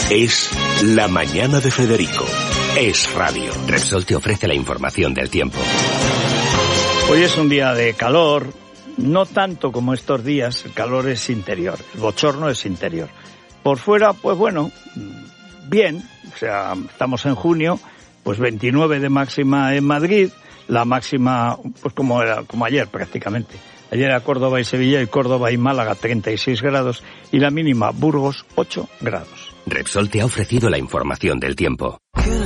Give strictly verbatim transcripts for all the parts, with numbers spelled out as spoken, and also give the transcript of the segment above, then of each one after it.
Es La Mañana de Federico. Es radio. Repsol te ofrece la información del tiempo. Hoy es un día de calor, no tanto como estos días, el calor es interior, el bochorno es interior. Por fuera, pues bueno, bien, o sea, estamos en junio, pues veintinueve de máxima en Madrid, la máxima, pues como era, como ayer prácticamente. Ayer era Córdoba y Sevilla, y Córdoba y Málaga treinta y seis grados, y la mínima Burgos ocho grados. Repsol te ha ofrecido la información del tiempo.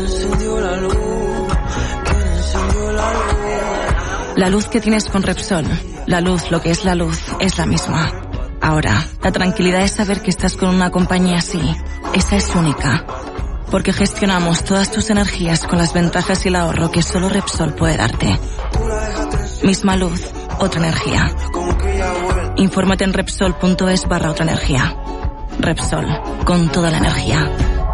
La luz que tienes con Repsol, la luz, lo que es la luz, es la misma. Ahora, la tranquilidad es saber que estás con una compañía así. Esa es única. Porque gestionamos todas tus energías con las ventajas y el ahorro que solo Repsol puede darte. Misma luz, otra energía. Infórmate en Repsol.es barra otra energía. Repsol, con toda la energía.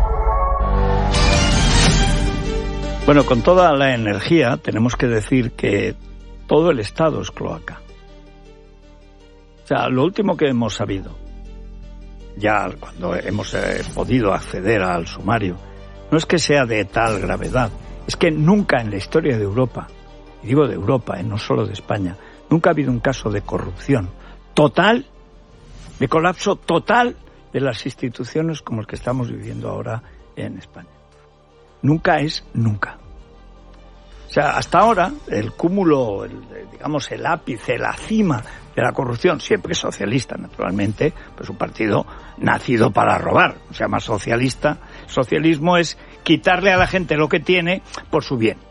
Bueno, con toda la energía tenemos que decir que todo el Estado es cloaca. O sea, lo último que hemos sabido, ya cuando hemos eh, podido acceder al sumario, no es que sea de tal gravedad, es que nunca en la historia de Europa, y digo de Europa, eh, no solo de España, nunca ha habido un caso de corrupción total, de colapso total de las instituciones como el que estamos viviendo ahora en España. Nunca es nunca. O sea, hasta ahora, el cúmulo, el, digamos, el ápice, la cima de la corrupción, siempre socialista, naturalmente, pues un partido nacido para robar, se llama socialista. Socialismo es quitarle a la gente lo que tiene por su bien.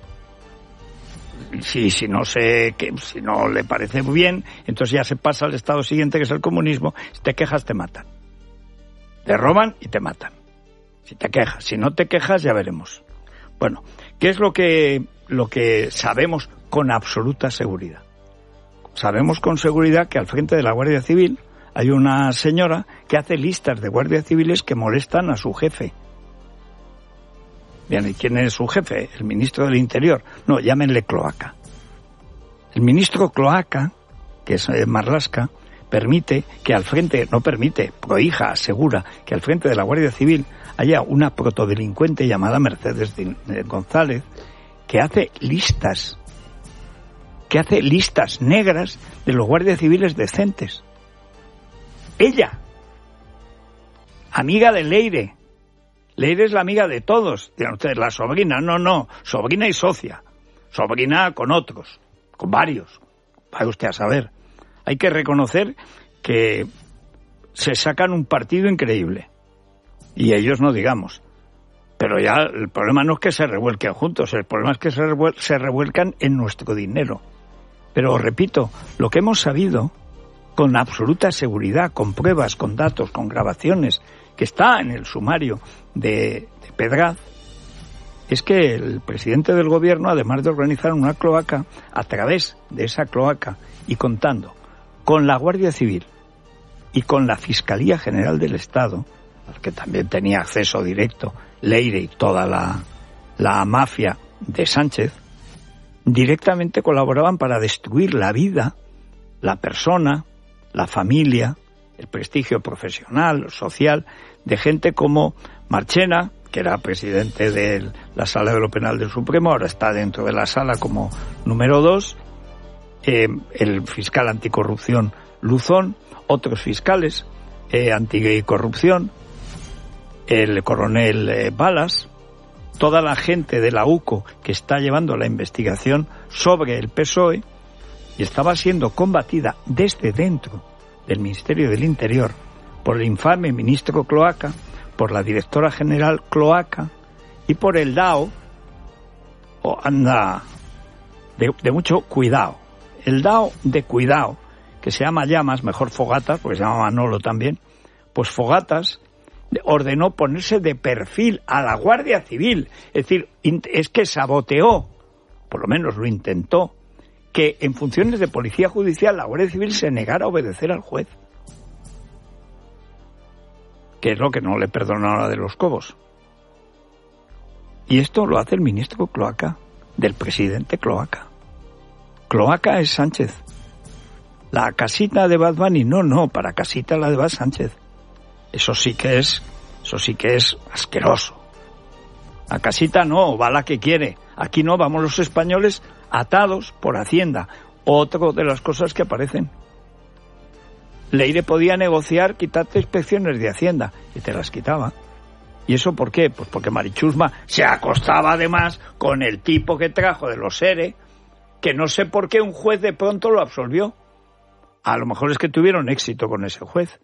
Si, si no se, que, si no le parece bien, entonces ya se pasa al estado siguiente, que es el comunismo. Si te quejas, te matan. Te roban y te matan. Si te quejas. Si no te quejas, ya veremos. Bueno, ¿qué es lo que, lo que sabemos con absoluta seguridad? Sabemos con seguridad que al frente de la Guardia Civil hay una señora que hace listas de guardias civiles que molestan a su jefe. Bien, ¿y quién es su jefe? El ministro del Interior. No, llámenle cloaca. El ministro cloaca, que es Marlaska, permite que al frente, no permite, prohija, asegura que al frente de la Guardia Civil haya una protodelincuente llamada Mercedes González que hace listas, que hace listas negras de los guardias civiles decentes. Ella, amiga de Leire. Leire es la amiga de todos. Dirán ustedes, la sobrina. No, no, sobrina y socia. Sobrina con otros, con varios. Vaya usted a saber. Hay que reconocer que se sacan un partido increíble. Y ellos no digamos. Pero ya el problema no es que se revuelquen juntos, el problema es que se, revuel- se revuelcan en nuestro dinero. Pero repito, lo que hemos sabido con absoluta seguridad, con pruebas, con datos, con grabaciones, que está en el sumario de, de Pedraz, es que el presidente del gobierno, además de organizar una cloaca, a través de esa cloaca y contando con la Guardia Civil y con la Fiscalía General del Estado, al que también tenía acceso directo Leire y toda la, la mafia de Sánchez, directamente colaboraban para destruir la vida, la persona, la familia, el prestigio profesional, social, de gente como Marchena, que era presidente de la Sala de lo Penal del Supremo, ahora está dentro de la sala como número dos, eh, el fiscal anticorrupción Luzón, otros fiscales eh, anticorrupción, el coronel eh, Balas, toda la gente de la U C O que está llevando la investigación sobre el P S O E y estaba siendo combatida desde dentro del Ministerio del Interior por el infame ministro Cloaca, por la directora general Cloaca y por el D A O, o anda de, de mucho cuidado, el D A O de cuidado, que se llama Llamas, mejor Fogatas, porque se llama Manolo también, pues Fogatas ordenó ponerse de perfil a la Guardia Civil, es decir, es que saboteó, por lo menos lo intentó, que en funciones de policía judicial la Guardia Civil se negara a obedecer al juez, que es lo que no le perdonó a la de los Cobos. Y esto lo hace el ministro Cloaca, del presidente Cloaca. Cloaca es Sánchez. La casita de Bad Bunny, no, no, para casita la de Bad Sánchez. Eso sí que es Eso sí que es asqueroso. La casita no, va la que quiere. Aquí no, vamos los españoles atados por Hacienda. Otra de las cosas que aparecen. Leire podía negociar quitarte inspecciones de Hacienda y te las quitaba. ¿Y eso por qué? Pues porque Marichusma se acostaba además con el tipo que trajo de los ERE, que no sé por qué un juez de pronto lo absolvió. A lo mejor es que tuvieron éxito con ese juez.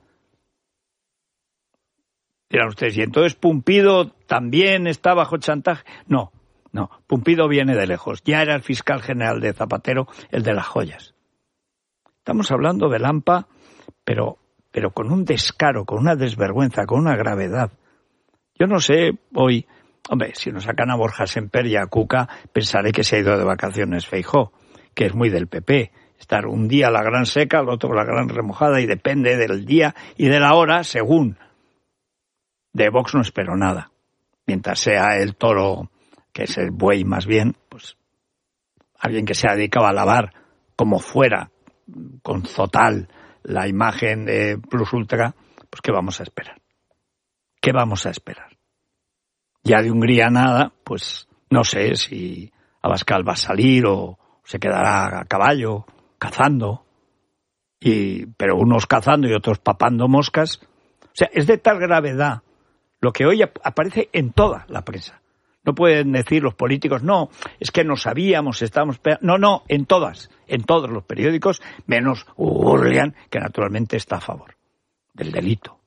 Dirán ustedes, ¿y entonces Pumpido también está bajo chantaje? No, no, Pumpido viene de lejos. Ya era el fiscal general de Zapatero, el de las joyas. Estamos hablando de Lampa, pero, pero con un descaro, con una desvergüenza, con una gravedad. Yo no sé, hoy, hombre, si nos sacan a Borja Semper y a Cuca, pensaré que se ha ido de vacaciones Feijóo, que es muy del P P. Estar un día la gran seca, el otro la gran remojada, y depende del día y de la hora, según. De Vox no espero nada. Mientras sea el toro, que es el buey más bien, pues alguien que se ha dedicado a lavar como fuera, con Zotal, la imagen de Plus Ultra, pues ¿qué vamos a esperar? ¿Qué vamos a esperar? Ya de Hungría nada, pues no sé si Abascal va a salir o se quedará a caballo, cazando, y pero unos cazando y otros papando moscas. O sea, es de tal gravedad lo que hoy aparece en toda la prensa. No pueden decir los políticos, no, es que no sabíamos, estábamos... No, no, en todas, en todos los periódicos, menos Urlian, que naturalmente está a favor del delito.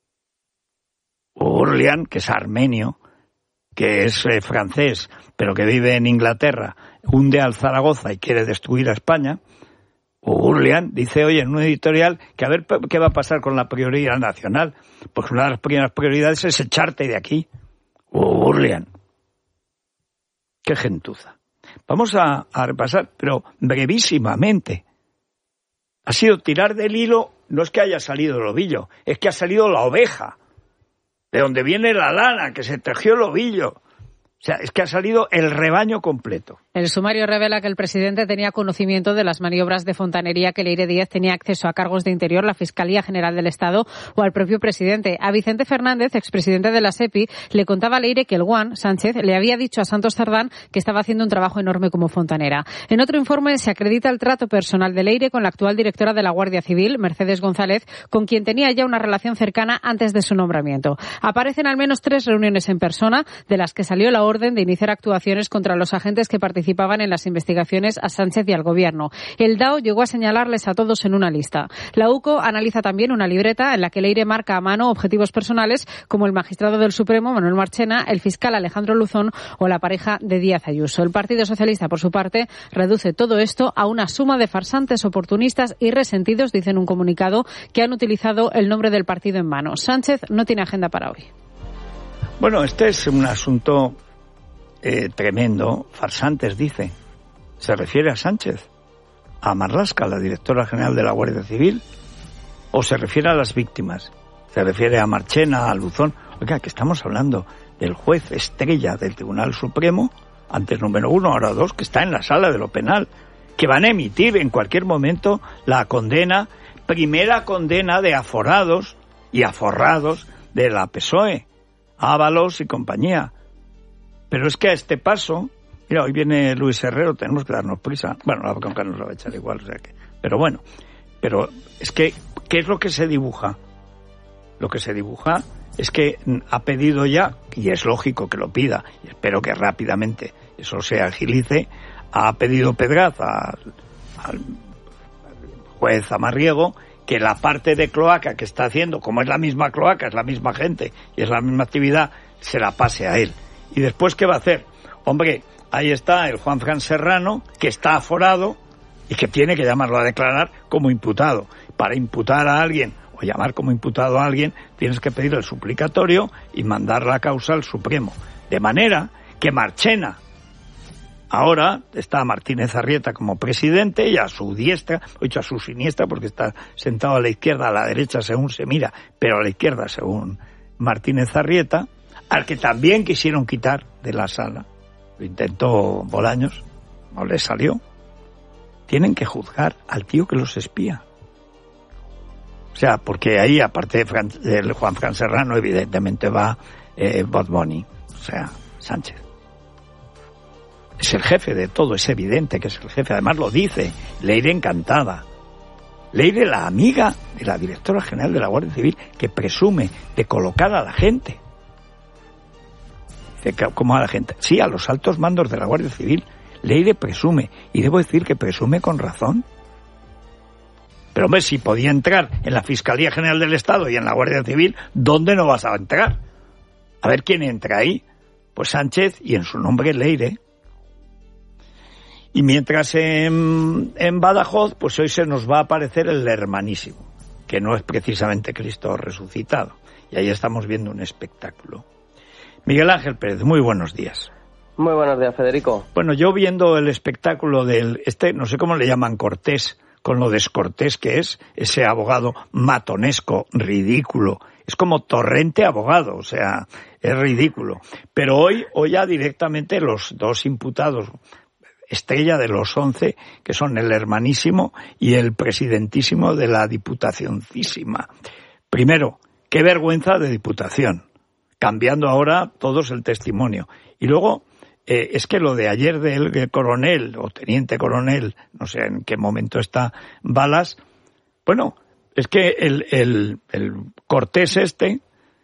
Urlian, que es armenio, que es eh, francés, pero que vive en Inglaterra, hunde al Zaragoza y quiere destruir a España. Urlian dice hoy en un editorial que a ver qué va a pasar con la prioridad nacional. Pues una de las primeras prioridades es echarte de aquí. Urlian. Qué gentuza. Vamos a, a repasar, pero brevísimamente. Ha sido tirar del hilo, no es que haya salido el ovillo, es que ha salido la oveja. De donde viene la lana, que se tejió el ovillo. O sea, es que ha salido el rebaño completo. El sumario revela que el presidente tenía conocimiento de las maniobras de fontanería que Leire Díaz tenía acceso a cargos de Interior, la Fiscalía General del Estado o al propio presidente. A Vicente Fernández, expresidente de la SEPI, le contaba a Leire que el Guan, Sánchez, le había dicho a Santos Cerdán que estaba haciendo un trabajo enorme como fontanera. En otro informe se acredita el trato personal de Leire con la actual directora de la Guardia Civil, Mercedes González, con quien tenía ya una relación cercana antes de su nombramiento. Aparecen al menos tres reuniones en persona, de las que salió la orden de iniciar actuaciones contra los agentes que participaban en las investigaciones a Sánchez y al Gobierno. El D A O llegó a señalarles a todos en una lista. La U C O analiza también una libreta en la que Leire marca a mano objetivos personales como el magistrado del Supremo, Manuel Marchena, el fiscal Alejandro Luzón o la pareja de Díaz Ayuso. El Partido Socialista, por su parte, reduce todo esto a una suma de farsantes, oportunistas y resentidos, dice en un comunicado, que han utilizado el nombre del partido en vano. Sánchez no tiene agenda para hoy. Bueno, este es un asunto Eh, tremendo. Farsantes, dice. ¿Se refiere a Sánchez? ¿A Marlaska, la directora general de la Guardia Civil? ¿O se refiere a las víctimas? ¿Se refiere a Marchena, a Luzón? Oiga, que estamos hablando del juez estrella del Tribunal Supremo, antes número uno, ahora dos, que está en la sala de lo penal, que van a emitir en cualquier momento la condena, primera condena de aforados y aforrados de la P S O E, Ábalos y compañía. Pero es que a este paso, mira, hoy viene Luis Herrero, tenemos que darnos prisa. Bueno, la bronca nos la va a echar igual, o sea que... Pero bueno, pero es que, ¿qué es lo que se dibuja? Lo que se dibuja es que ha pedido ya, y es lógico que lo pida, y espero que rápidamente eso se agilice, ha pedido Pedraz al, al juez Amarriego que la parte de cloaca que está haciendo, como es la misma cloaca, es la misma gente y es la misma actividad, se la pase a él. ¿Y después qué va a hacer? Hombre, ahí está el Juanfran Serrano, que está aforado y que tiene que llamarlo a declarar como imputado. Para imputar a alguien o llamar como imputado a alguien, tienes que pedir el suplicatorio y mandar la causa al Supremo. De manera que Marchena, ahora está Martínez Arrieta como presidente y a su diestra, o dicho a su siniestra, porque está sentado a la izquierda, a la derecha según se mira, pero a la izquierda según Martínez Arrieta, al que también quisieron quitar de la sala. Lo intentó Bolaños, no le salió. Tienen que juzgar al tío que los espía. O sea, porque ahí, aparte de, Fran, de Juan Fran Serrano, evidentemente va eh, Bad Bunny, o sea, Sánchez. Es el jefe de todo, es evidente que es el jefe. Además lo dice, Leire encantada. Leire, la amiga de la directora general de la Guardia Civil, que presume de colocar a la gente. ¿Cómo a la gente? Sí, a los altos mandos de la Guardia Civil. Leire presume, y debo decir que presume con razón. Pero hombre, si podía entrar en la Fiscalía General del Estado y en la Guardia Civil, ¿dónde no vas a entrar? A ver quién entra ahí. Pues Sánchez, y en su nombre Leire. Y mientras en, en Badajoz, pues hoy se nos va a aparecer el hermanísimo, que no es precisamente Cristo resucitado. Y ahí estamos viendo un espectáculo. Miguel Ángel Pérez, muy buenos días. Muy buenos días, Federico. Bueno, yo viendo el espectáculo del, este, no sé cómo le llaman, Cortés, con lo descortés que es, ese abogado matonesco, ridículo. Es como Torrente abogado, o sea, es ridículo. Pero hoy, hoy ya directamente los dos imputados, estrella de los once, que son el hermanísimo y el presidentísimo de la Diputacioncísima. Primero, qué vergüenza de Diputación, cambiando ahora todos el testimonio. Y luego, eh, es que lo de ayer del coronel o teniente coronel, no sé en qué momento está Balas, bueno, es que el, el, el Cortés este,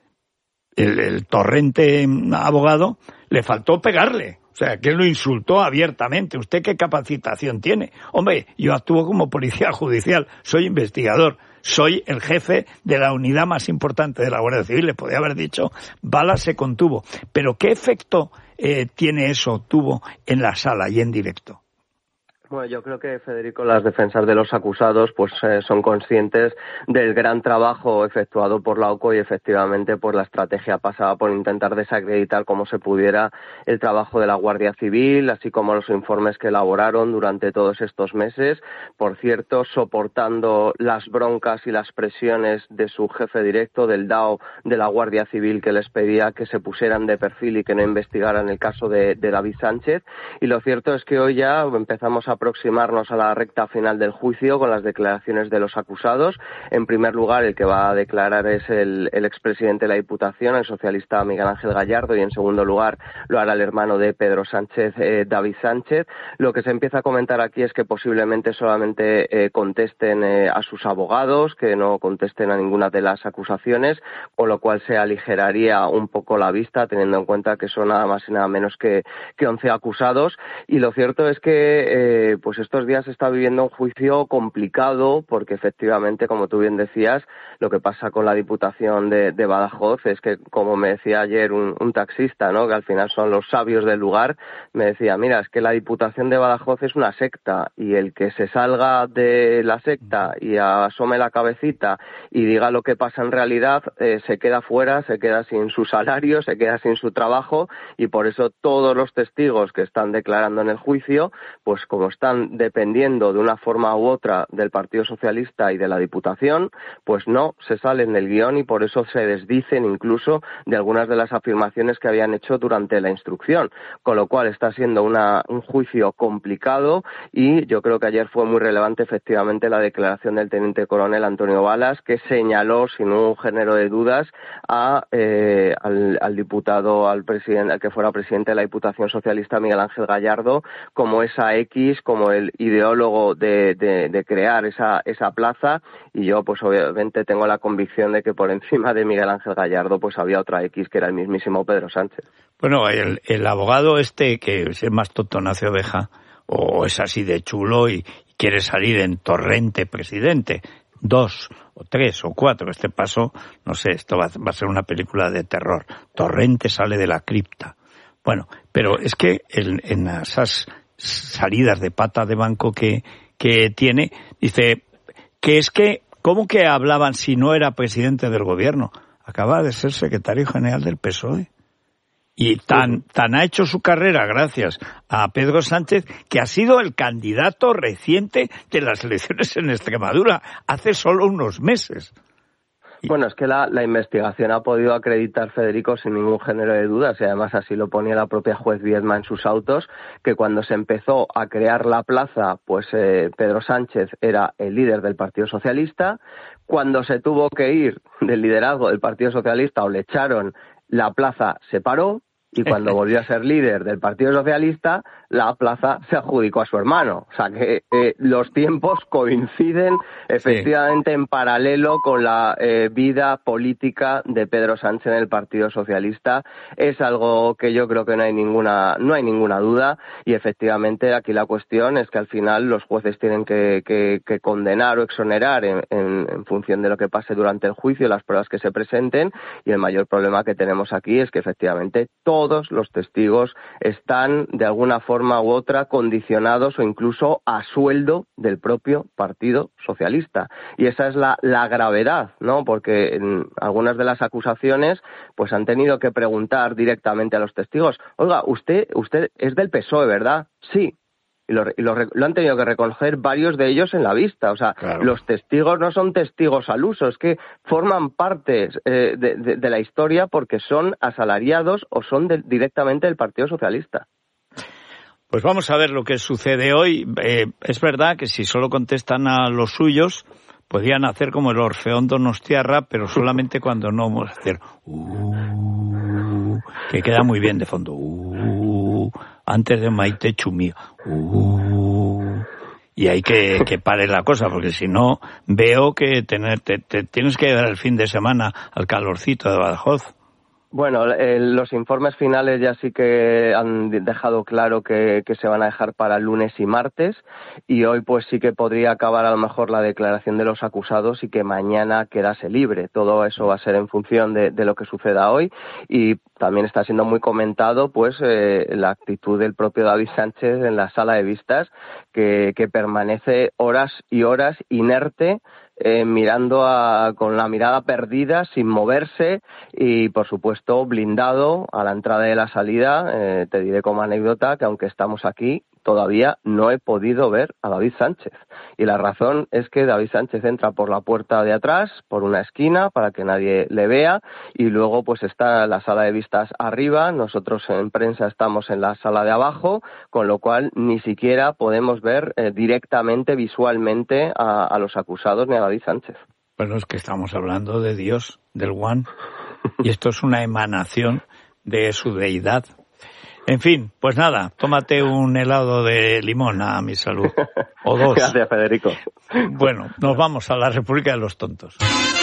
el, el Torrente abogado, le faltó pegarle. O sea, que lo insultó abiertamente. ¿Usted qué capacitación tiene? Hombre, yo actúo como policía judicial, soy investigador, soy el jefe de la unidad más importante de la Guardia Civil. Le podía haber dicho, Balas se contuvo. Pero ¿qué efecto eh, tiene eso, tuvo en la sala y en directo? Bueno, yo creo que, Federico, las defensas de los acusados pues eh, son conscientes del gran trabajo efectuado por la O C O y efectivamente por la estrategia pasada por intentar desacreditar como se pudiera el trabajo de la Guardia Civil, así como los informes que elaboraron durante todos estos meses. Por cierto, soportando las broncas y las presiones de su jefe directo, del D A O de la Guardia Civil, que les pedía que se pusieran de perfil y que no investigaran el caso de, de David Sánchez. Y lo cierto es que hoy ya empezamos a aproximarnos a la recta final del juicio con las declaraciones de los acusados. En primer lugar, el que va a declarar es el, el expresidente de la Diputación, el socialista Miguel Ángel Gallardo, y en segundo lugar lo hará el hermano de Pedro Sánchez, eh, David Sánchez. Lo que se empieza a comentar aquí es que posiblemente solamente eh, contesten eh, a sus abogados, que no contesten a ninguna de las acusaciones, con lo cual se aligeraría un poco la vista, teniendo en cuenta que son nada más y nada menos que, que once acusados. Y lo cierto es que eh, pues estos días se está viviendo un juicio complicado porque efectivamente, como tú bien decías, lo que pasa con la Diputación de, de Badajoz es que, como me decía ayer un, un taxista, ¿no?, que al final son los sabios del lugar, me decía, mira, es que la Diputación de Badajoz es una secta y el que se salga de la secta y asome la cabecita y diga lo que pasa en realidad, eh, se queda fuera, se queda sin su salario, se queda sin su trabajo, y por eso todos los testigos que están declarando en el juicio, pues como están dependiendo de una forma u otra del Partido Socialista y de la Diputación, pues no se salen del guión y por eso se desdicen incluso de algunas de las afirmaciones que habían hecho durante la instrucción, con lo cual está siendo una, un juicio complicado. Y yo creo que ayer fue muy relevante efectivamente la declaración del teniente coronel Antonio Balas, que señaló sin un género de dudas a eh, al, al diputado, al presidente, al que fuera presidente de la Diputación Socialista, Miguel Ángel Gallardo, como esa X, como el ideólogo de, de, de crear esa, esa plaza. Y yo pues obviamente tengo la convicción de que por encima de Miguel Ángel Gallardo pues había otra X, que era el mismísimo Pedro Sánchez. Bueno, el, el abogado este, que es más tonto nace oveja, o es así de chulo y quiere salir en Torrente presidente, dos o tres o cuatro, este paso, no sé, esto va, va a ser una película de terror. Torrente sale de la cripta. Bueno, pero es que en, en esas salidas de pata de banco que, que tiene, dice que es que, ¿cómo que hablaban si no era presidente del gobierno? Acaba de ser secretario general del P S O E. Y tan, tan ha hecho su carrera gracias a Pedro Sánchez, que ha sido el candidato reciente de las elecciones en Extremadura, hace solo unos meses. Bueno, es que la, la investigación ha podido acreditar, Federico, sin ningún género de dudas, y además así lo ponía la propia juez Viedma en sus autos, que cuando se empezó a crear la plaza, pues eh, Pedro Sánchez era el líder del Partido Socialista. Cuando se tuvo que ir del liderazgo del Partido Socialista o le echaron, la plaza se paró. Y cuando volvió a ser líder del Partido Socialista, la plaza se adjudicó a su hermano. O sea que eh, los tiempos coinciden efectivamente sí. en paralelo con la eh, vida política de Pedro Sánchez en el Partido Socialista. Es algo que yo creo que no hay ninguna no hay ninguna duda, y efectivamente aquí la cuestión es que al final los jueces tienen que, que, que condenar o exonerar en, en, en función de lo que pase durante el juicio, las pruebas que se presenten, y el mayor problema que tenemos aquí es que efectivamente todo Todos los testigos están de alguna forma u otra condicionados o incluso a sueldo del propio Partido Socialista. Y esa es la, la gravedad, ¿no? Porque en algunas de las acusaciones pues han tenido que preguntar directamente a los testigos: oiga, usted, usted es del P S O E, ¿verdad? Sí. Y, lo, y lo, lo han tenido que reconocer varios de ellos en la vista. O sea, claro. Los testigos no son testigos al uso, es que forman parte eh, de, de, de la historia porque son asalariados o son de, directamente del Partido Socialista. Pues vamos a ver lo que sucede hoy. Eh, es verdad que si solo contestan a los suyos, podrían hacer como el Orfeón Donostiarra, pero solamente cuando no vamos a hacer uh, que queda muy bien de fondo. Uh, antes de Maite Chumí. Uh, y hay que, que pare la cosa, porque si no, veo que tener, te, te, tienes que llegar el fin de semana al calorcito de Badajoz. Bueno, eh, los informes finales ya sí que han dejado claro que, que se van a dejar para lunes y martes, y hoy pues sí que podría acabar a lo mejor la declaración de los acusados y que mañana quedase libre. Todo eso va a ser en función de, de lo que suceda hoy, y también está siendo muy comentado pues eh, la actitud del propio David Sánchez en la sala de vistas, que, que permanece horas y horas inerte, Eh, mirando a, con la mirada perdida, sin moverse, y por supuesto blindado a la entrada y a la salida. Eh, te diré como anécdota que aunque estamos aquí, todavía no he podido ver a David Sánchez. Y la razón es que David Sánchez entra por la puerta de atrás, por una esquina, para que nadie le vea, y luego pues está la sala de vistas arriba, nosotros en prensa estamos en la sala de abajo, con lo cual ni siquiera podemos ver eh, directamente, visualmente, a, a los acusados ni a David Sánchez. Bueno, es que estamos hablando de Dios, del One, y esto es una emanación de su deidad. En fin, pues nada, tómate un helado de limón a mi salud, o dos. Gracias, Federico. Bueno, nos vamos a la República de los Tontos.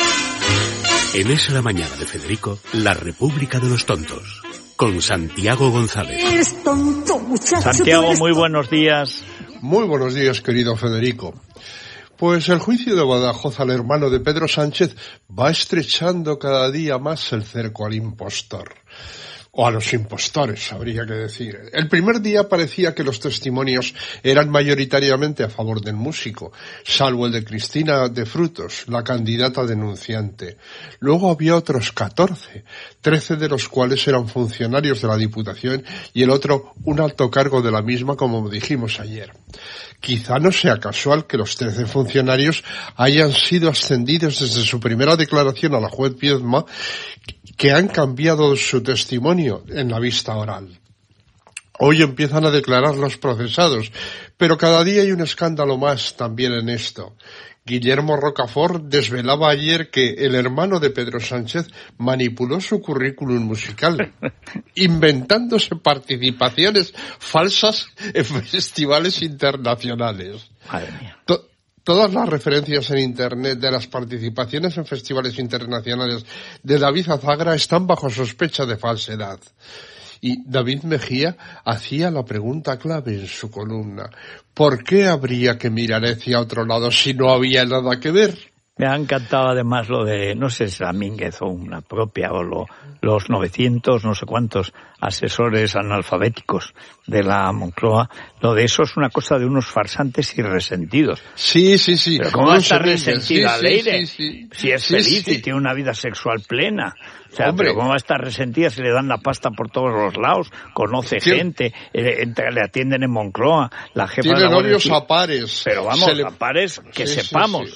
En Es la Mañana de Federico, la República de los Tontos, con Santiago González. Eres tonto, muchacho. Santiago, muy buenos días. Muy buenos días, querido Federico. Pues el juicio de Badajoz al hermano de Pedro Sánchez va estrechando cada día más el cerco al impostor. O a los impostores, habría que decir. El primer día parecía que los testimonios eran mayoritariamente a favor del músico, salvo el de Cristina de Frutos, la candidata denunciante. Luego había otros catorce, trece de los cuales eran funcionarios de la Diputación y el otro un alto cargo de la misma, como dijimos ayer. Quizá no sea casual que los trece funcionarios hayan sido ascendidos desde su primera declaración a la juez Viedma, que han cambiado su testimonio en la vista oral. Hoy empiezan a declarar los procesados, pero cada día hay un escándalo más también en esto. Guillermo Rocafort desvelaba ayer que el hermano de Pedro Sánchez manipuló su currículum musical, inventándose participaciones falsas en festivales internacionales. Madre mía. To- Todas las referencias en Internet de las participaciones en festivales internacionales de David Azagra están bajo sospecha de falsedad. Y David Mejía hacía la pregunta clave en su columna: ¿por qué habría que mirar hacia otro lado si no había nada que ver? Me ha encantado además lo de, no sé si la Mínguez o una propia, o lo, los novecientos, no sé cuántos asesores analfabéticos de la Moncloa. Lo de eso es una cosa de unos farsantes y resentidos. Sí, sí, sí. Pero ¿cómo va a estar resentida, sí, Leire? Sí, sí, si es sí, feliz sí. y tiene una vida sexual plena. O sea, Hombre. pero ¿cómo va a estar resentida si le dan la pasta por todos los lados? Conoce ¿Quién? gente, eh, le atienden en Moncloa, la jefa Tiene de la Guardia novios Civil. a pares. Pero vamos, Se le- a pares que Sí, sí, sepamos. sí.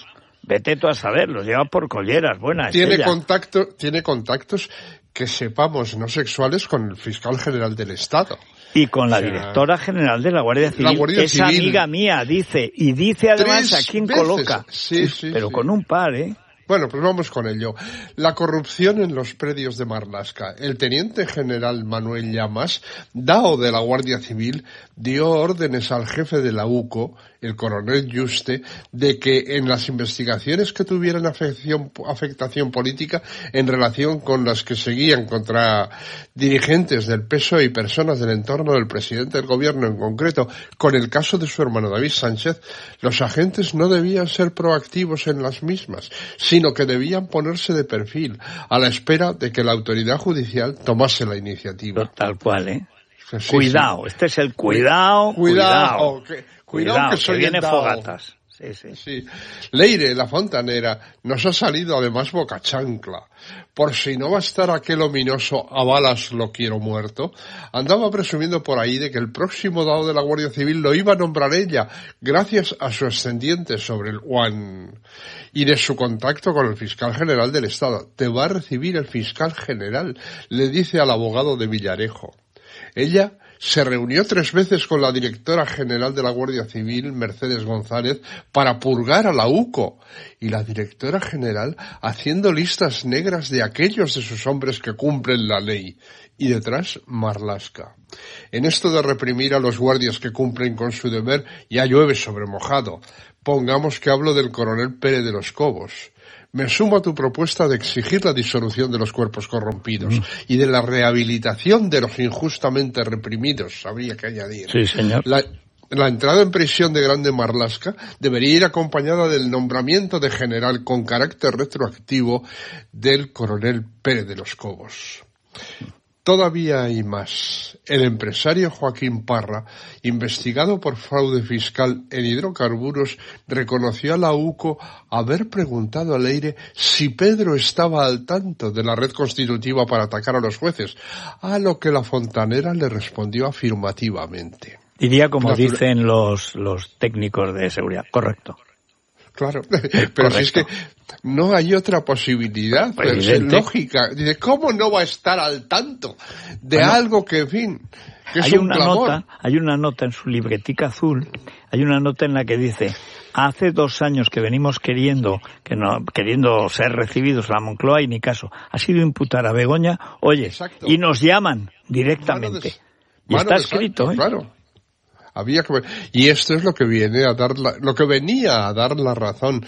Vete tú a saber, los lleva por colleras, buena. Tiene contacto, tiene contactos que sepamos no sexuales con el fiscal general del Estado. Y con la o sea, directora general de la Guardia Civil, la Guardia es Civil, amiga mía, dice, y dice además a quién veces. coloca. Sí, sí, pero sí. con un par, ¿eh? Bueno, pues vamos con ello. La corrupción en los predios de Marlaska. El teniente general Manuel Llamas, dao de la Guardia Civil, dio órdenes al jefe de la U C O, el coronel Yuste, de que en las investigaciones que tuvieran afección, afectación política en relación con las que seguían contra dirigentes del P S O E y personas del entorno del presidente del gobierno en concreto, con el caso de su hermano David Sánchez, los agentes no debían ser proactivos en las mismas, sino que debían ponerse de perfil, a la espera de que la autoridad judicial tomase la iniciativa. Tal cual, ¿eh? Sí, cuidado, sí. este es el cuidado, cuidado, cuidado, que, cuidado, cuidado, que, que soy viene dao. fogatas. Sí, sí. Sí. Leire, la fontanera, nos ha salido además boca chancla. Por si no va a estar aquel ominoso a balas lo quiero muerto, andaba presumiendo por ahí de que el próximo dado de la Guardia Civil lo iba a nombrar ella, gracias a su ascendiente sobre el U A N y de su contacto con el fiscal general del Estado. Te va a recibir el fiscal general, le dice al abogado de Villarejo. Ella se reunió tres veces con la directora general de la Guardia Civil, Mercedes González, para purgar a la U C O, y la directora general haciendo listas negras de aquellos de sus hombres que cumplen la ley. Y detrás, Marlaska. En esto de reprimir a los guardias que cumplen con su deber, ya llueve sobre mojado. Pongamos que hablo del coronel Pérez de los Cobos. Me sumo a tu propuesta de exigir la disolución de los cuerpos corrompidos mm. y de la rehabilitación de los injustamente reprimidos, habría que añadir. Sí, señor. La, la entrada en prisión de Grande Marlaska debería ir acompañada del nombramiento de general con carácter retroactivo del coronel Pérez de los Cobos. Todavía hay más. El empresario Joaquín Parra, investigado por fraude fiscal en hidrocarburos, reconoció a la U C O haber preguntado a Leire si Pedro estaba al tanto de la red constitutiva para atacar a los jueces, a lo que la fontanera le respondió afirmativamente. Diría como Natura- dicen los, los técnicos de seguridad. Correcto. Claro, pero si es que no hay otra posibilidad, Pues pero es lógica. Dice, ¿cómo no va a estar al tanto de bueno, algo que, en fin, que es hay un una clamor? nota, hay una nota en su libretica azul, hay una nota en la que dice, hace dos años que venimos queriendo, que no, queriendo ser recibidos a la Moncloa y ni caso, ha sido imputar a Begoña, oye, Exacto. y nos llaman directamente. De, y está escrito, santo, ¿eh? Claro. Había que... Y esto es lo que viene a dar la... lo que venía a dar la razón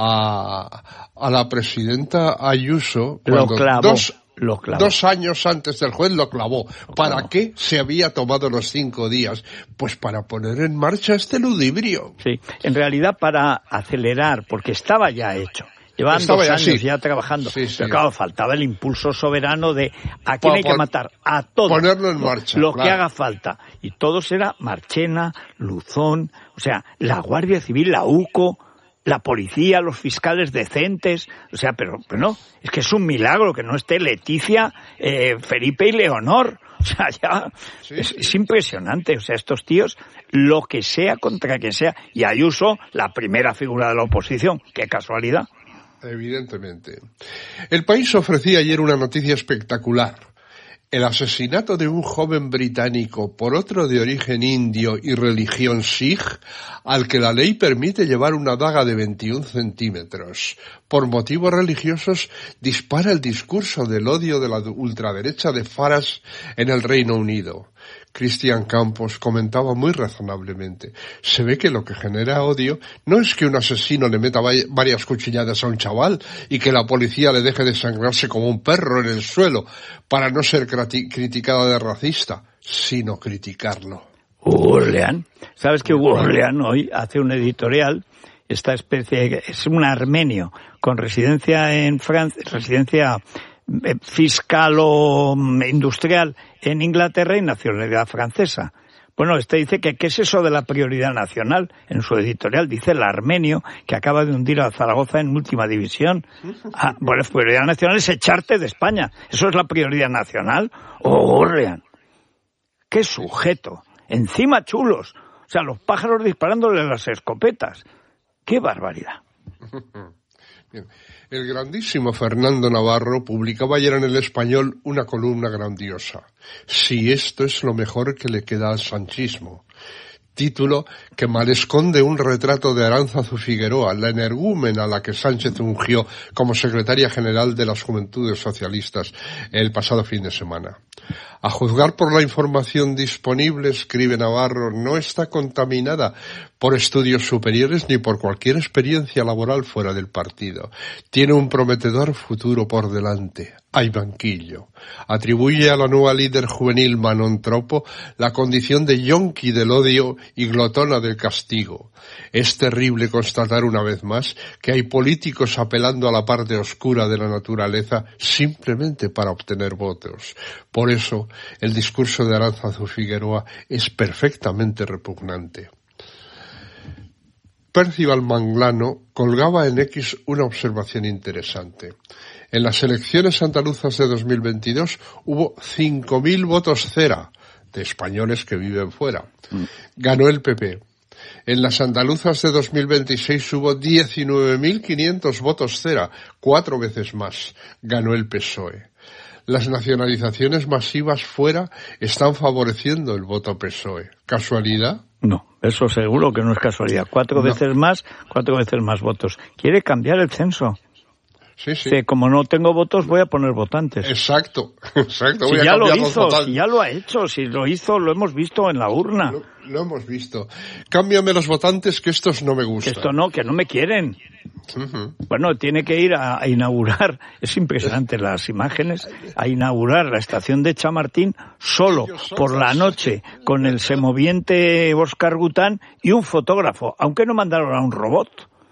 a, a la presidenta Ayuso lo clavó, dos, lo clavó. dos años antes del juez lo clavó. Lo ¿Para clavó. qué se había tomado los cinco días? Pues para poner en marcha este ludibrio. Sí, en realidad para acelerar, porque estaba ya hecho. Llevaban Estaba dos años ya, ya trabajando. Sí, sí. Pero claro, faltaba el impulso soberano de ¿a quién pa, hay que matar? A todos. Ponerlo en marcha. Lo claro. que haga falta. Y todos era Marchena, Luzón, o sea, la Guardia Civil, la U C O, la policía, los fiscales decentes. O sea, pero, pero no, es que es un milagro que no esté Leticia, eh, Felipe y Leonor. O sea, ya sí, es, sí. es impresionante. O sea, estos tíos, lo que sea contra quien sea. Y Ayuso, la primera figura de la oposición. Qué casualidad. Evidentemente. El País ofrecía ayer una noticia espectacular. El asesinato de un joven británico por otro de origen indio y religión Sikh, al que la ley permite llevar una daga de veintiún centímetros. Por motivos religiosos, dispara el discurso del odio de la ultraderecha de Farage en el Reino Unido. Cristian Campos comentaba muy razonablemente. Se ve que lo que genera odio no es que un asesino le meta varias cuchilladas a un chaval y que la policía le deje desangrarse como un perro en el suelo para no ser criticada de racista, sino criticarlo. Hugo Orleán. ¿Sabes que Hugo Orleán hoy hace un editorial? Esta especie, es un armenio con residencia en Francia, residencia fiscal o industrial en Inglaterra y nacionalidad francesa. Bueno, este dice que ¿qué es eso de la prioridad nacional? En su editorial dice el armenio que acaba de hundir a Zaragoza en última división. Ah, bueno, la prioridad nacional es echarte de España. ¿Eso es la prioridad nacional? ¡Oh, Orleán! ¡Qué sujeto! Encima chulos. O sea, los pájaros disparándole las escopetas. ¡Qué barbaridad! Bien. El grandísimo Fernando Navarro publicaba ayer en El Español una columna grandiosa. Si esto es lo mejor que le queda al sanchismo. Título que mal esconde un retrato de Aránzazu Figueroa, la energúmena a la que Sánchez ungió como secretaria general de las Juventudes Socialistas el pasado fin de semana. A juzgar por la información disponible, escribe Navarro, no está contaminada por estudios superiores ni por cualquier experiencia laboral fuera del partido. Tiene un prometedor futuro por delante. Hay banquillo. Atribuye a la nueva líder juvenil Manon Tropo la condición de yonki del odio y glotona del castigo. Es terrible constatar una vez más que hay políticos apelando a la parte oscura de la naturaleza simplemente para obtener votos. Por eso, el discurso de Aránzazu Figueroa es perfectamente repugnante. Percival Manglano colgaba en X una observación interesante. En las elecciones andaluzas de dos mil veintidós hubo cinco mil votos cera de españoles que viven fuera. Ganó el P P. En las andaluzas de dos mil veintiséis hubo diecinueve mil quinientos votos cera, cuatro veces más. Ganó el P S O E. Las nacionalizaciones masivas fuera están favoreciendo el voto P S O E. ¿Casualidad? No, eso seguro que no es casualidad. Cuatro no. veces más, cuatro veces más votos. Quiere cambiar el censo. Sí, sí. Que como no tengo votos voy a poner votantes. Exacto, exacto. Si voy a ya lo hizo, los si ya lo ha hecho, si lo hizo, lo hemos visto en la urna. Lo, lo hemos visto. Cámbiame los votantes que estos no me gustan. Que esto no, que no me quieren. Uh-huh. Bueno, tiene que ir a, a inaugurar, es impresionante las imágenes, a inaugurar la estación de Chamartín solo por la noche con el semoviente Óscar Gután y un fotógrafo, aunque no mandaron a un robot.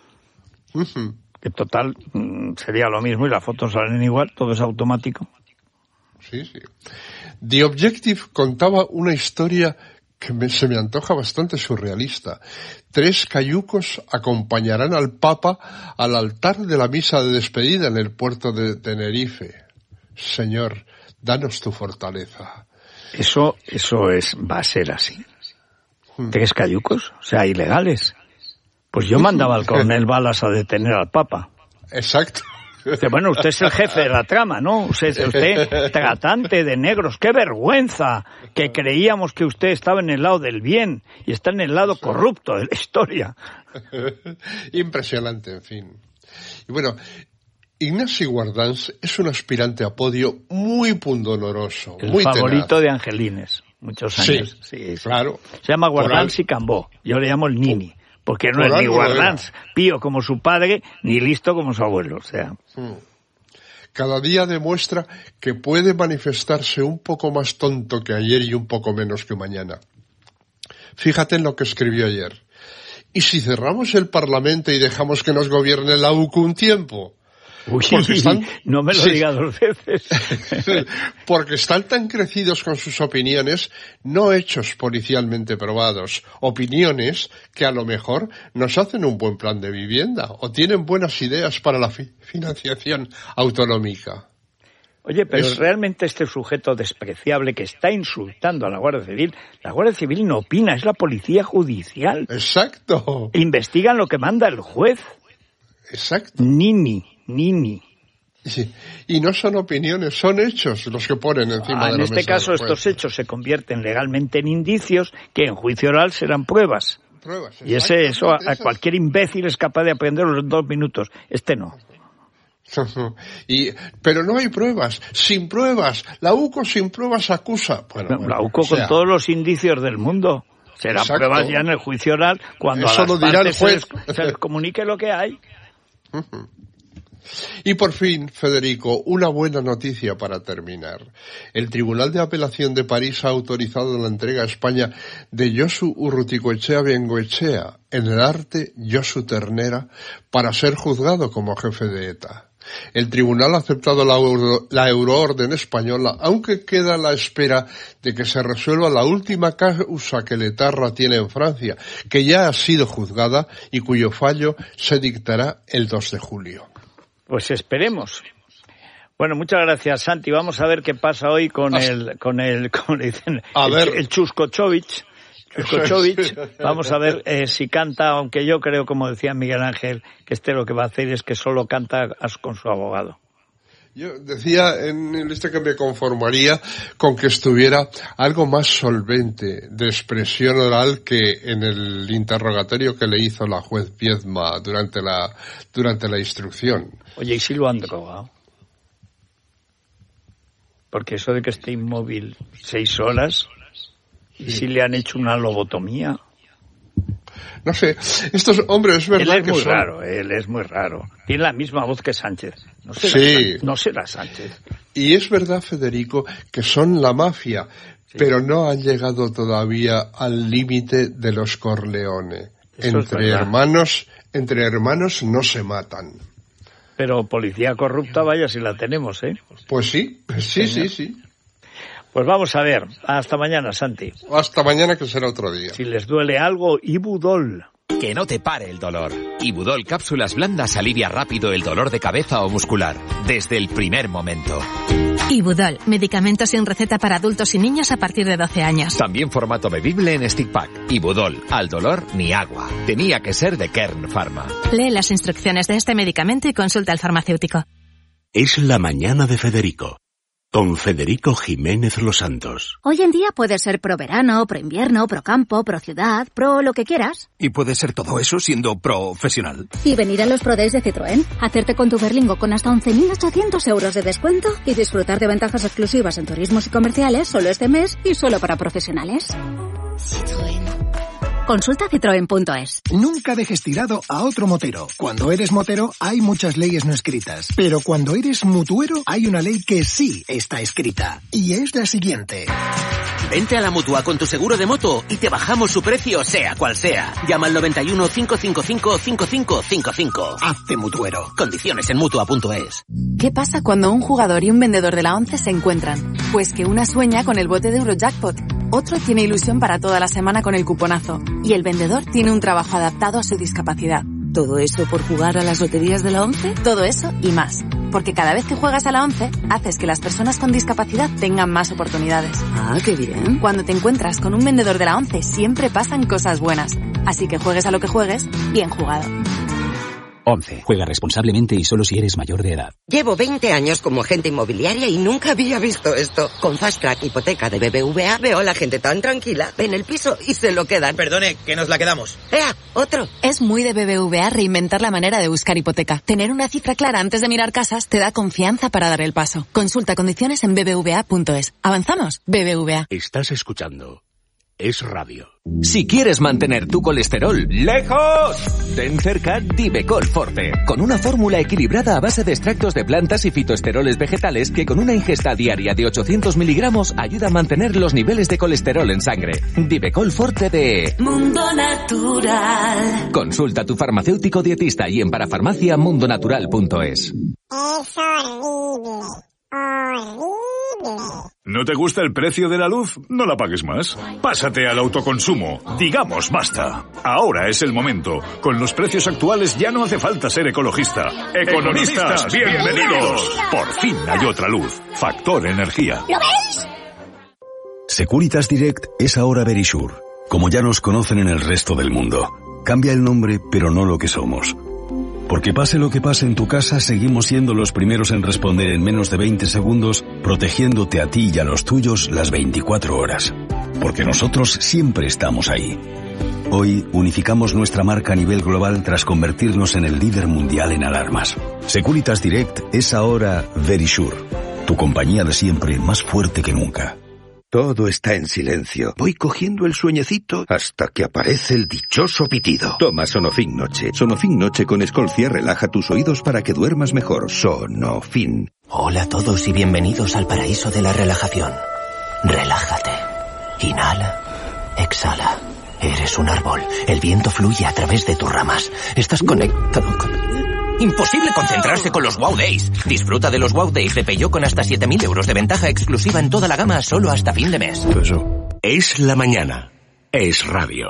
Uh-huh. Que total sería lo mismo y las fotos salen igual, todo es automático. Sí, sí. The Objective contaba una historia que me, se me antoja bastante surrealista. Tres cayucos acompañarán al Papa al altar de la misa de despedida en el puerto de Tenerife. Señor, danos tu fortaleza. Eso, eso es, va a ser así. Hmm. ¿Tres cayucos? O sea, ilegales. Pues yo mandaba al coronel Balas a detener al Papa. Exacto. Dice, bueno, usted es el jefe de la trama, ¿no? Usted, usted tratante de negros. ¡Qué vergüenza! Que creíamos que usted estaba en el lado del bien y está en el lado corrupto de la historia. Impresionante, en fin. Y bueno, Ignasi Guardans es un aspirante a podio muy pundonoroso, el muy favorito tenaz. De Angelines, muchos años. Sí, sí, sí. Claro. Se llama Guardans y Cambó. Yo le llamo el Nini. Porque no es ni Guardans pío como su padre, ni listo como su abuelo, o sea. Cada día demuestra que puede manifestarse un poco más tonto que ayer y un poco menos que mañana. Fíjate en lo que escribió ayer. ¿Y si cerramos el Parlamento y dejamos que nos gobierne la U C U un tiempo? Uy, están... no me lo sí. diga dos veces. Porque están tan crecidos con sus opiniones, no hechos policialmente probados, opiniones que a lo mejor nos hacen un buen plan de vivienda o tienen buenas ideas para la fi- financiación autonómica. Oye, pero es... realmente este sujeto despreciable que está insultando a la Guardia Civil, la Guardia Civil no opina, es la policía judicial. Exacto. Investigan lo que manda el juez. Exacto. Nini. Nini. Sí. Y no son opiniones, son hechos los que ponen encima ah, de la mesa. En este caso, estos hechos se convierten legalmente en indicios que en juicio oral serán pruebas. Pruebas. Y ese, eso a, a cualquier imbécil es capaz de aprenderlo en dos minutos. Este no. y, pero no hay pruebas. Sin pruebas. La U C O sin pruebas acusa. Bueno, no, bueno, la U C O o sea, con todos los indicios del mundo. Serán exacto. pruebas ya en el juicio oral cuando eso a las lo dirá partes el juez. Se, les, se les comunique lo que hay. Uh-huh. Y por fin, Federico, una buena noticia para terminar. El Tribunal de Apelación de París ha autorizado la entrega a España de Josu Urruticoechea Bengoechea, en el arte Josu Ternera, para ser juzgado como jefe de ETA. El tribunal ha aceptado la, euro, la euroorden española, aunque queda a la espera de que se resuelva la última causa que Letarra tiene en Francia, que ya ha sido juzgada y cuyo fallo se dictará el dos de julio. Pues esperemos. Bueno, muchas gracias, Santi. Vamos a ver qué pasa hoy con el, con el, como le dicen, a el, ver. el Chuskochovic. Skočovic, vamos a ver eh, si canta, aunque yo creo, como decía Miguel Ángel, que este lo que va a hacer es que solo canta con su abogado. Yo decía, en este que me conformaría con que estuviera algo más solvente de expresión oral que en el interrogatorio que le hizo la juez Viedma durante la, durante la instrucción. Oye, ¿y si lo han drogado? Porque eso de que esté inmóvil seis horas, ¿y si le han hecho una lobotomía? No sé, estos hombres, es verdad él es que muy son... raro, él es muy raro. Tiene la misma voz que Sánchez. No será, sí. Sánchez, no será Sánchez. Y es verdad, Federico, que son la mafia, sí. pero no han llegado todavía al límite de los Corleone. Eso entre hermanos, entre hermanos no se matan. Pero policía corrupta, vaya si la tenemos, ¿eh? Pues sí, sí, sí, sí. Pues vamos a ver. Hasta mañana, Santi. Hasta mañana, que será otro día. Si les duele algo, Ibudol. Que no te pare el dolor. Ibudol cápsulas blandas alivia rápido el dolor de cabeza o muscular, desde el primer momento. Ibudol, medicamento sin receta para adultos y niños a partir de doce años. También formato bebible en stick pack. Ibudol, al dolor ni agua. Tenía que ser de Kern Pharma. Lee las instrucciones de este medicamento y consulta al farmacéutico. Es la mañana de Federico, con Federico Jiménez Los Santos. Hoy en día puede ser pro verano, pro invierno, pro campo, pro ciudad, pro lo que quieras. Y puede ser todo eso siendo profesional. Y venir a los Pro Days de Citroën, hacerte con tu Berlingo con hasta once mil ochocientos euros de descuento y disfrutar de ventajas exclusivas en turismos y comerciales solo este mes y solo para profesionales. Citroën. Consulta citroen punto es. Nunca dejes tirado a otro motero. Cuando eres motero hay muchas leyes no escritas, pero cuando eres mutuero hay una ley que sí está escrita, y es la siguiente. Vente a la Mutua con tu seguro de moto y te bajamos su precio sea cual sea. Llama al noventa y uno, cinco cinco cinco, cinco cinco cinco cinco. Hazte mutuero. Condiciones en mutua punto es. ¿Qué pasa cuando un jugador y un vendedor de la ONCE se encuentran? Pues que una sueña con el bote de Eurojackpot, otro tiene ilusión para toda la semana con el cuponazo y el vendedor tiene un trabajo adaptado a su discapacidad. ¿Todo eso por jugar a las loterías de la ONCE? Todo eso y más. Porque cada vez que juegas a la ONCE, haces que las personas con discapacidad tengan más oportunidades. Ah, qué bien. Cuando te encuentras con un vendedor de la ONCE, siempre pasan cosas buenas. Así que juegues a lo que juegues, bien jugado. once. Juega responsablemente y solo si eres mayor de edad. Llevo veinte años como agente inmobiliaria y nunca había visto esto. Con Fast Track Hipoteca de B B V A veo a la gente tan tranquila. Ven el piso y se lo quedan. Perdone, que nos la quedamos. ¡Ea! ¡Otro! Es muy de B B V A reinventar la manera de buscar hipoteca. Tener una cifra clara antes de mirar casas te da confianza para dar el paso. Consulta condiciones en b b v a punto es. ¿Avanzamos? B B V A. Estás escuchando Es Radio. Si quieres mantener tu colesterol lejos, ten cerca Divecol Forte, con una fórmula equilibrada a base de extractos de plantas y fitoesteroles vegetales que con una ingesta diaria de ochocientos miligramos ayuda a mantener los niveles de colesterol en sangre. Divecol Forte de Mundo Natural. Consulta a tu farmacéutico dietista y en parafarmacia mundonatural punto es. Es horrible, horrible. ¿No te gusta el precio de la luz? No la pagues más. Pásate al autoconsumo. Digamos basta. Ahora es el momento. Con los precios actuales ya no hace falta ser ecologista. ¡Economistas, bienvenidos! Por fin hay otra luz. Factor Energía. ¿Lo veis? Securitas Direct es ahora Verisure. Como ya nos conocen en el resto del mundo. Cambia el nombre, pero no lo que somos. Porque pase lo que pase en tu casa, seguimos siendo los primeros en responder en menos de veinte segundos, protegiéndote a ti y a los tuyos las veinticuatro horas. Porque nosotros siempre estamos ahí. Hoy unificamos nuestra marca a nivel global tras convertirnos en el líder mundial en alarmas. Securitas Direct es ahora Verisure, tu compañía de siempre más fuerte que nunca. Todo está en silencio. Voy cogiendo el sueñecito hasta que aparece el dichoso pitido. Toma Sonofin Noche. Sonofin Noche con Escolcia relaja tus oídos para que duermas mejor. Sonofin. Hola a todos y bienvenidos al paraíso de la relajación. Relájate. Inhala. Exhala. Eres un árbol. El viento fluye a través de tus ramas. Estás conectado con... Imposible concentrarse con los Wow Days. Disfruta de los Wow Days de Peugeot con hasta siete mil euros de ventaja exclusiva en toda la gama solo hasta fin de mes. Es la mañana. Es Radio.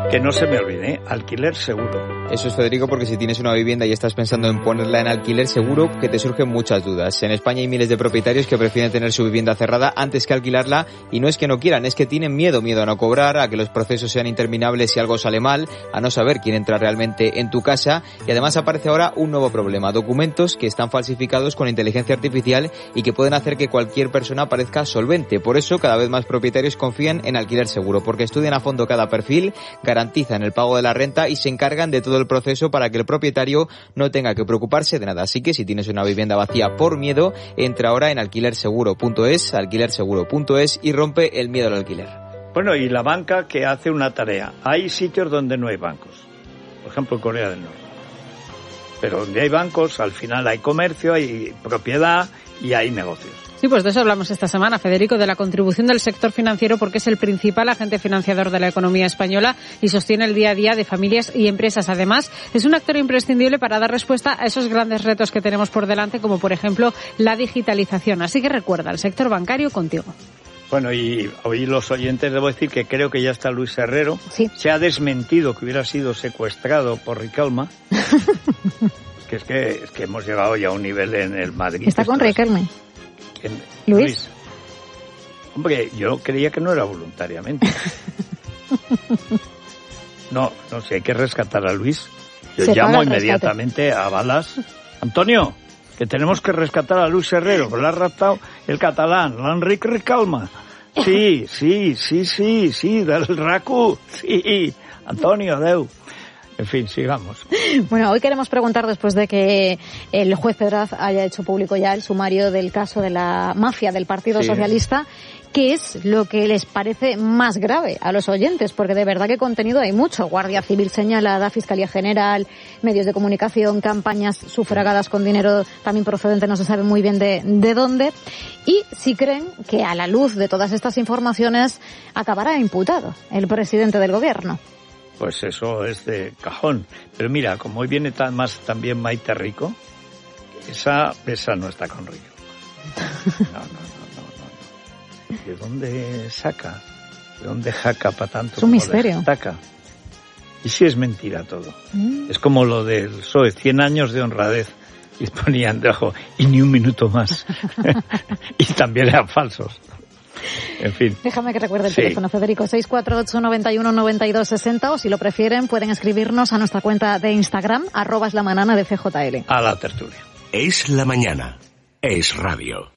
que no se me olvide, alquiler seguro. Eso es, Federico, porque si tienes una vivienda y estás pensando en ponerla en alquiler, seguro que te surgen muchas dudas. En España hay miles de propietarios que prefieren tener su vivienda cerrada antes que alquilarla, y no es que no quieran, es que tienen miedo, miedo a no cobrar, a que los procesos sean interminables si algo sale mal, a no saber quién entra realmente en tu casa, y además aparece ahora un nuevo problema, documentos que están falsificados con inteligencia artificial y que pueden hacer que cualquier persona parezca solvente. Por eso cada vez más propietarios confían en alquiler seguro, porque estudian a fondo cada perfil, garantizan el pago de la renta y se encargan de todo el proceso para que el propietario no tenga que preocuparse de nada. Así que si tienes una vivienda vacía por miedo, entra ahora en alquiler seguro punto es, alquiler seguro punto es y rompe el miedo al alquiler. Bueno, y la banca que hace una tarea. Hay sitios donde no hay bancos, por ejemplo Corea del Norte. Pero donde hay bancos, al final hay comercio, hay propiedad y hay negocios. Sí, pues de eso hablamos esta semana, Federico, de la contribución del sector financiero, porque es el principal agente financiador de la economía española y sostiene el día a día de familias y empresas. Además, es un actor imprescindible para dar respuesta a esos grandes retos que tenemos por delante, como por ejemplo la digitalización. Así que recuerda, el sector bancario contigo. Bueno, y hoy los oyentes, debo decir que creo que ya está Luis Herrero. Sí. Se ha desmentido que hubiera sido secuestrado por Riquelme. que es que es que hemos llegado ya a un nivel en el Madrid. Está con Riquelme. ¿Quién? Luis. Luis. Hombre, yo creía que no era voluntariamente. No, no sé, hay que rescatar a Luis. Yo Se llamo paga el inmediatamente rescate. a Balas. Antonio, que tenemos que rescatar a Luis Herrero, que lo ha raptado el catalán, l'Enric Riquelme. Sí, sí, sí, sí, sí, del RACU, sí. Antonio, adeu. En fin, sigamos. Bueno, hoy queremos preguntar, después de que el juez Pedraz haya hecho público ya el sumario del caso de la mafia del Partido Sí. Socialista, ¿qué es lo que les parece más grave a los oyentes? Porque de verdad que contenido hay mucho. Guardia Civil señalada, Fiscalía General, medios de comunicación, campañas sufragadas con dinero también procedente, no se sabe muy bien de, de dónde. Y si creen que a la luz de todas estas informaciones acabará imputado el presidente del gobierno. Pues eso es de cajón. Pero mira, como hoy viene tan más también Maite Rico, esa, esa no está con Rico. No, no, no, no, no. ¿De dónde saca? ¿De dónde jaca para tanto? Es un misterio. Destaca. Y si es mentira todo. Mm. Es como lo del P S O E, cien años de honradez. Y ponían debajo, y ni un minuto más. Y también eran falsos. En fin. Déjame que recuerde el Sí. teléfono, Federico, seis cuatro ocho, nueve uno, nueve dos seis cero, o si lo prefieren pueden escribirnos a nuestra cuenta de Instagram, arroba es la manana de C J L. A la tertulia. Es la mañana. Es radio.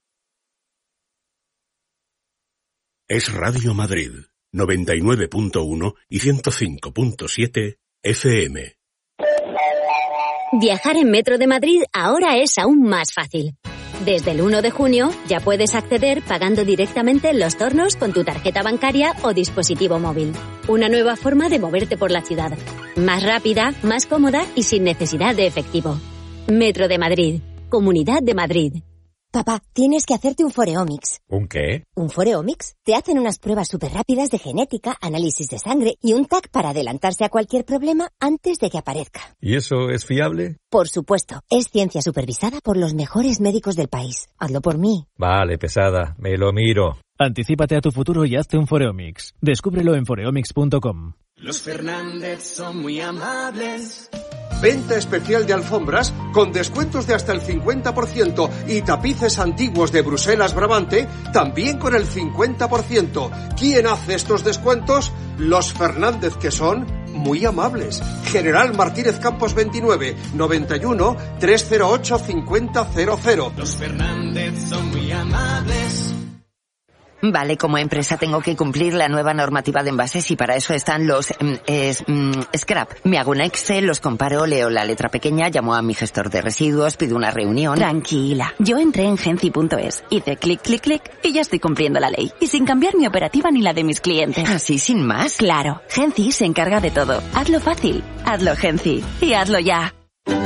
Es Radio Madrid, noventa y nueve punto uno y ciento cinco punto siete F M. Viajar en Metro de Madrid ahora es aún más fácil. Desde el uno de junio ya puedes acceder pagando directamente en los tornos con tu tarjeta bancaria o dispositivo móvil. Una nueva forma de moverte por la ciudad. Más rápida, más cómoda y sin necesidad de efectivo. Metro de Madrid. Comunidad de Madrid. Papá, tienes que hacerte un Foreomics. ¿Un qué? ¿Un Foreomics? Te hacen unas pruebas súper rápidas de genética, análisis de sangre y un T A C para adelantarse a cualquier problema antes de que aparezca. ¿Y eso es fiable? Por supuesto, es ciencia supervisada por los mejores médicos del país. Hazlo por mí. Vale, pesada, me lo miro. Anticípate a tu futuro y hazte un Foreomics. Descúbrelo en foreomics punto com. Los Fernández son muy amables. Venta especial de alfombras con descuentos de hasta el cincuenta por ciento y tapices antiguos de Bruselas Brabante también con el cincuenta por ciento. ¿Quién hace estos descuentos? Los Fernández, que son muy amables. General Martínez Campos veintinueve, noventa y uno, trescientos ocho, cincuenta cero cero. Los Fernández son muy amables. Vale, como empresa tengo que cumplir la nueva normativa de envases y para eso están los mm, es, mm, scrap. Me hago una Excel, los comparo, leo la letra pequeña, llamo a mi gestor de residuos, pido una reunión. Tranquila, yo entré en Genci punto es, hice clic, clic, clic y ya estoy cumpliendo la ley. Y sin cambiar mi operativa ni la de mis clientes. ¿Así sin más? Claro, Genci se encarga de todo. Hazlo fácil, hazlo Genci y hazlo ya.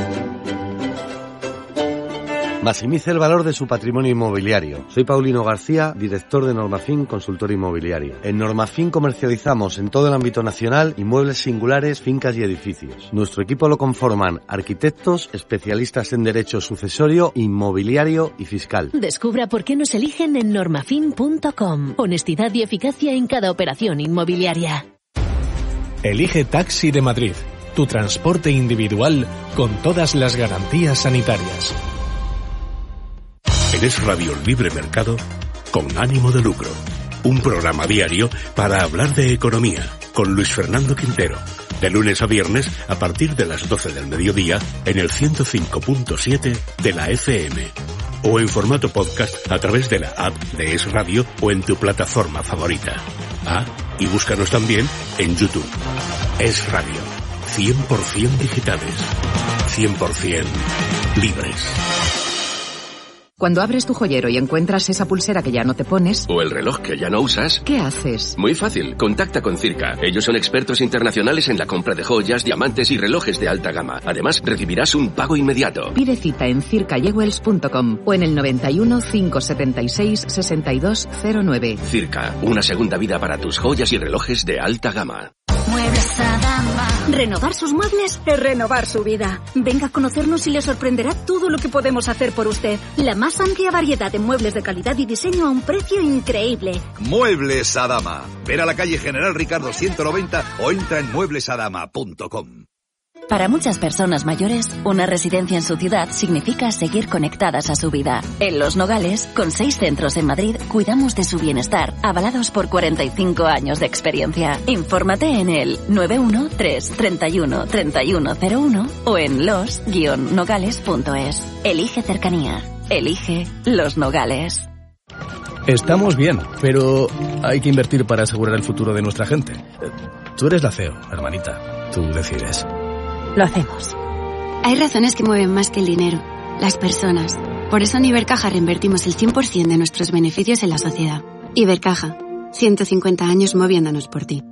Maximice el valor de su patrimonio inmobiliario. Soy Paulino García, director de Normafin Consultor Inmobiliario. En Normafin comercializamos en todo el ámbito nacional inmuebles singulares, fincas y edificios. Nuestro equipo lo conforman arquitectos, especialistas en derecho sucesorio, inmobiliario y fiscal. Descubra por qué nos eligen en normafin punto com. Honestidad y eficacia en cada operación inmobiliaria. Elige Taxi de Madrid, tu transporte individual con todas las garantías sanitarias. En Es Radio Libre Mercado, con ánimo de lucro. Un programa diario para hablar de economía, con Luis Fernando Quintero. De lunes a viernes, a partir de las doce del mediodía, en el ciento cinco punto siete de la F M. O en formato podcast a través de la app de Es Radio o en tu plataforma favorita. Ah, y búscanos también en YouTube. Es Radio. cien por ciento digitales. cien por ciento libres. Cuando abres tu joyero y encuentras esa pulsera que ya no te pones... O el reloj que ya no usas... ¿Qué haces? Muy fácil. Contacta con Circa. Ellos son expertos internacionales en la compra de joyas, diamantes y relojes de alta gama. Además, recibirás un pago inmediato. Pide cita en circa jewels punto com o en el noventa y uno, cinco setenta y seis, sesenta y dos cero nueve. Circa. Una segunda vida para tus joyas y relojes de alta gama. Muebles Adama. Renovar sus muebles es renovar su vida. Venga a conocernos y le sorprenderá todo lo que podemos hacer por usted. La más amplia variedad de muebles de calidad y diseño a un precio increíble. Muebles Adama. Ver a la calle General Ricardo ciento noventa o entra en muebles adama punto com. Para muchas personas mayores, una residencia en su ciudad significa seguir conectadas a su vida. En Los Nogales, con seis centros en Madrid, cuidamos de su bienestar, avalados por cuarenta y cinco años de experiencia. Infórmate en el nueve uno tres, treinta y uno, treinta y uno cero uno o en los guion nogales punto es. Elige cercanía. Elige Los Nogales. Estamos bien, pero hay que invertir para asegurar el futuro de nuestra gente. Tú eres la C E O, hermanita. Tú decides. Lo hacemos. Hay razones que mueven más que el dinero, las personas. Por eso en Ibercaja reinvertimos el cien por ciento de nuestros beneficios en la sociedad. Ibercaja, ciento cincuenta años moviéndonos por ti.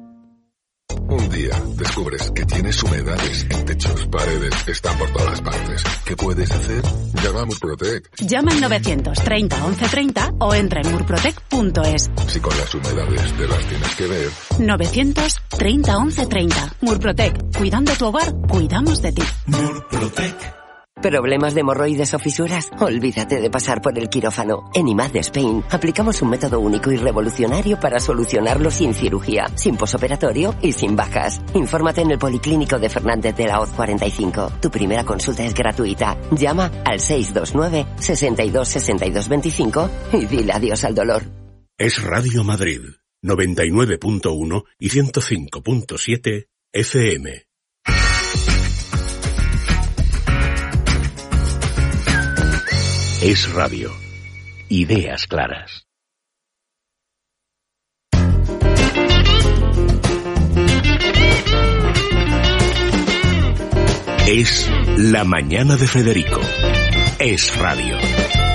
Un día descubres que tienes humedades en techos, paredes, están por todas partes. ¿Qué puedes hacer? Llama a Murprotec. Llama al novecientos treinta once treinta o entra en murprotec punto es. Si con las humedades te las tienes que ver. novecientos treinta once treinta. Murprotec. Cuidando tu hogar, cuidamos de ti. Murprotec. ¿Problemas de hemorroides o fisuras? Olvídate de pasar por el quirófano. En I M A D Spain aplicamos un método único y revolucionario para solucionarlo sin cirugía, sin posoperatorio y sin bajas. Infórmate en el Policlínico de Fernández de la Hoz cuarenta y cinco. Tu primera consulta es gratuita. Llama al seis dos nueve, sesenta y dos, sesenta y dos veinticinco y dile adiós al dolor. Es Radio Madrid, noventa y nueve punto uno y ciento cinco punto siete F M. Es Radio. Ideas claras. Es La Mañana de Federico. Es Radio.